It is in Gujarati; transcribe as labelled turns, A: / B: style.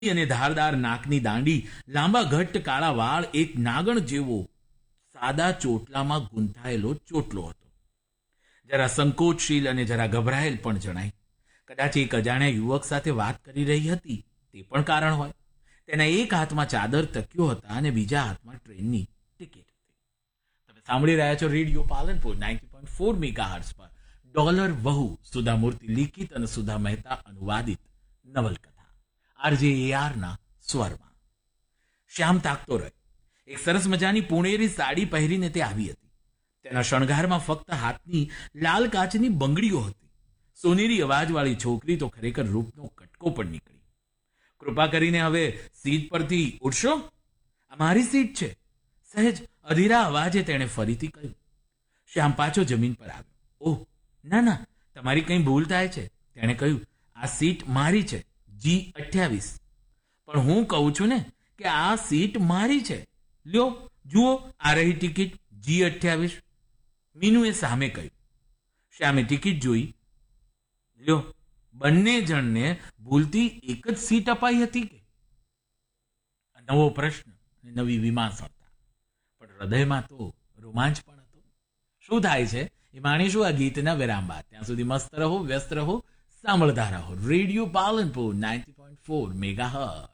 A: અને ધારદાર નાકની દાંડી, લાંબા ઘટ્ટ કાળા વાળ, એક નાગણ જેવો સાદા ચોટલામાં ગૂંથાયેલો ચોટલો હતો. જરા સંકોચશીલ અને જરા ગભરાયેલ પણ જણાય. કદાચ એક અજાણ્યા યુવક સાથે વાત કરી રહી હતી, તે પણ કારણ હોય. તેના એક હાથમાં ચાદર, તકિયો હતા અને બીજા હાથમાં ટ્રેનની ટિકિટ હતી. તમે સાંભળી રહ્યા છો રેડિયો પાલનપુર 90.4 મેગાહર્ટ્ઝ પર ડોલર વહુ, સુધા મૂર્તિ લિખિત અને સુધા મહેતા અનુવાદિત નવલકથા RJAR ના સ્વરમાં. શ્યામ તાકતો રહ્યો. એક સરસ મજાની પુણેરી સાડી પહેરીને તે આવી હતી. તેના શણગારમાં ફક્ત હાથની લાલ કાચની બંગડીઓ હતી. સોનેરી અવાજવાળી છોકરી તો ખરેખર રૂપનો કટકો પણ નીકળી. કૃપા કરીને હવે સીટ પરથી ઉઠશો, આ મારી સીટ છે, સહેજ અધીરા અવાજે તેણે ફરીથી કહ્યું. શ્યામ પાછો જમીન પર આવ્યો. ઓહ ના ના, તમારી કંઈ ભૂલ થાય છે, તેણે કહ્યું. આ સીટ મારી છે, G28. પણ હું કહું છું ને કે આ સીટ મારી છે. લ્યો જુઓ, આ રહી ટિકિટ G28. મીનુએ સામે કહ્યું. શ્યામે ટિકિટ જોઈ. લ્યો, બંને જણને ભૂલથી એક જ સીટ અપાઈ હતી કે? નવો પ્રશ્ન, નવી વિમાસળતા, પણ હૃદયમાં તો રોમાંચ પણ હતો. શું થાય છે એ માણીશું આ ગીતના વિરામ બાદ. ત્યાં સુધી મસ્ત રહો, વ્યસ્ત રહો, સાંભળતા રહો રેડિયો પાલનપુર 90.4 મેગાહર્ટ્ઝ.